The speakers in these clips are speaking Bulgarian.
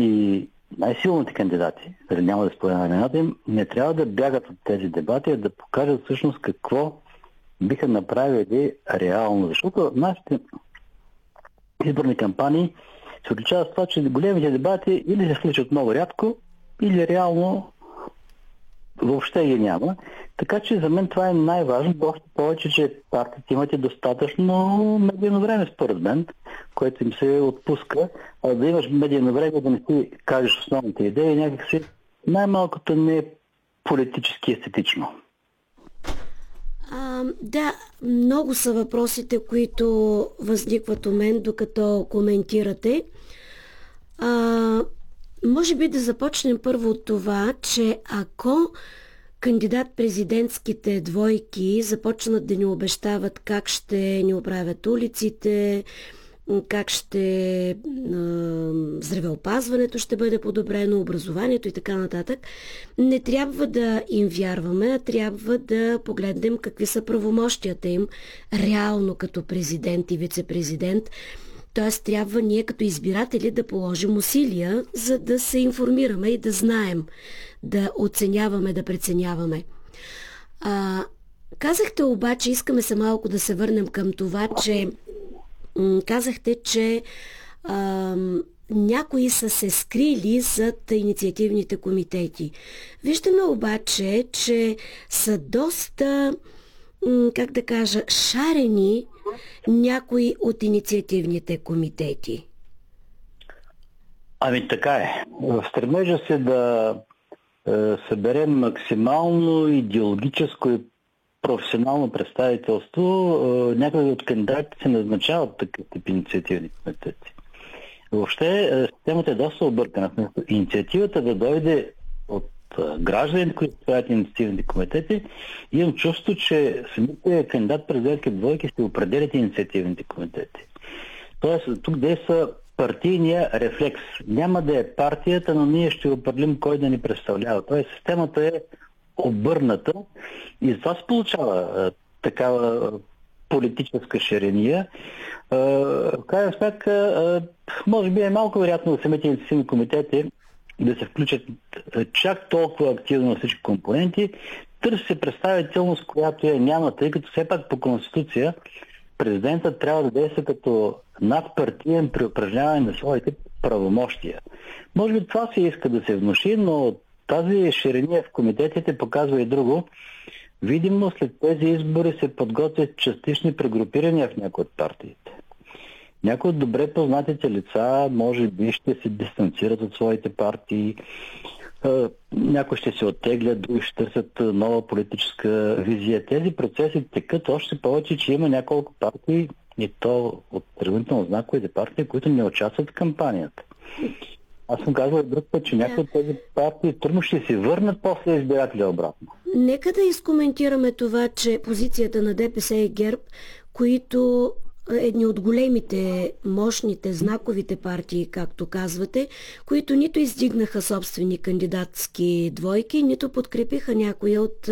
И най-силните кандидати, няма да споменаваме имената им, не трябва да бягат от тези дебати, а да покажат всъщност какво биха направили реално. Защото нашите изборни кампании се отличават с това, че големите дебати или се случват много рядко, или реално въобще ги няма. Така че за мен това е най-важно, още повече, че партиите имат и достатъчно медийно време, според мен, което им се отпуска. А да имаш медийно време, да не си кажеш основните идеи, някакси най-малкото не е политически естетично. Да, много са въпросите, които възникват у мен, докато коментирате. Може би да започнем първо от това, че ако кандидат-президентските двойки започнат да ни обещават как ще ни оправят улиците, как ще здравеопазването ще бъде подобрено, образованието и така нататък, не трябва да им вярваме, а трябва да погледнем какви са правомощията им реално като президент и вице-президент. Т.е. трябва ние като избиратели да положим усилия, за да се информираме и да знаем, да оценяваме, да преценяваме. Казахте обаче, искаме се малко да се върнем към това, че казахте, че някои са се скрили зад инициативните комитети. Виждаме обаче, че са доста, как да кажа, шарени някои от инициативните комитети. Ами така е. В стремежа се да съберем максимално идеологическо и професионално представителство, някои от кандидатите се назначават такъв тип инициативни комитети. Въобще системата е доста объркана. Инициативата да дойде от гражданите, които правят инициативните комитети, имам чувство, че самите кандидат-президентски двойки ще определят инициативните комитети. Тоест, тук действа партийния рефлекс. Няма да е партията, но ние ще определим кой да ни представлява. Тоест, системата е обърната и затова се получава такава политическа ширения. В крайна сметка, може би е малко вероятно да самите инициативни комитети да се включат чак толкова активно на всички компоненти. Търси се представителност, която я няма, тъй като все пак по Конституция президентът трябва да действа като надпартиен при упражняване на своите правомощия. Може би това се иска да се внуши, но тази ширения в комитетите показва и друго. Видимо след тези избори се подготвят частични прегрупирания в някои от партиите. Някои от добре познатите лица може би ще се дистанцират от своите партии, някои ще се оттеглят, други ще търсят нова политическа визия. Тези процеси текат още повече, че има няколко партии, и то от сравнително знаковите партии, които не участват в кампанията. Аз съм казал друг път, че някои от тези партии трудно ще се върнат после избирателя обратно. Нека да изкоментираме това, че позицията на ДПС и ГЕРБ, които едни от големите, мощните, знаковите партии, както казвате, които нито издигнаха собствени кандидатски двойки, нито подкрепиха някои от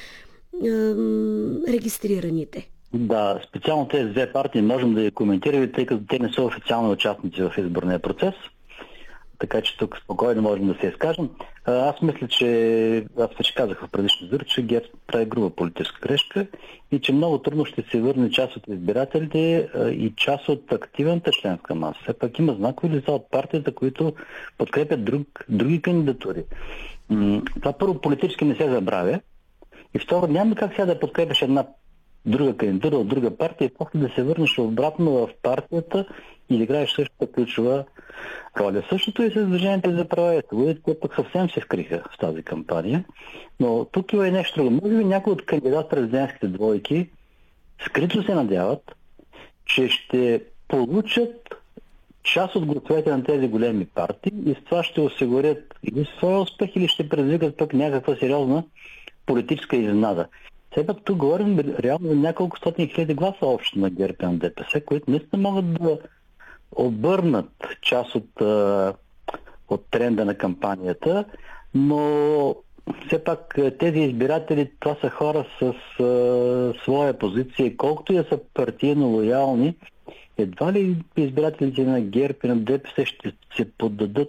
регистрираните. Да, специално тези две партии можем да я коментираме, тъй като те не са официални участници в изборния процес. Така че тук спокойно можем да се изкажем. Аз мисля, че аз вече казах в предишния избор, че ГЕРБ прави груба политическа грешка и че много трудно ще се върне част от избирателите и част от активната членска маса. Все пак има знакови лица от партията, които подкрепят други кандидатури. Това първо политически не се забравя и второ няма как сега да подкрепиш една друга кандидатура от друга партия и после да се върнеш обратно в партията и да играеш същата ключова роля. Същото и с Движението за права и свободи, те пък съвсем се вкриха в тази кампания. Но тук има и нещо друго. Може би някои от кандидат-президентските двойки скрито се надяват, че ще получат част от гласовете на тези големи партии и с това ще осигурят или своя успех, или ще предизвикат пък някаква сериозна политическа изненада. Все пак тук говорим реално за няколко стотни хиляди гласа общо на ГЕРБ и на ДПС, които наистина могат да обърнат част от тренда на кампанията, но все пак тези избиратели, това са хора с своя позиция и колкото и да са партийно лоялни, едва ли избирателите на ГЕРБ и на ДПС ще се поддадат